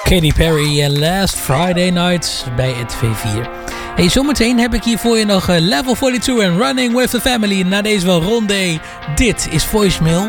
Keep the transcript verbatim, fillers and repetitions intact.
Katy Perry en Last Friday Night bij het V vier. Hey, zometeen heb ik hier voor je nog uh, Level tweeënveertig en Running with the Family. Na deze van Rondé. Dit is Voicemail.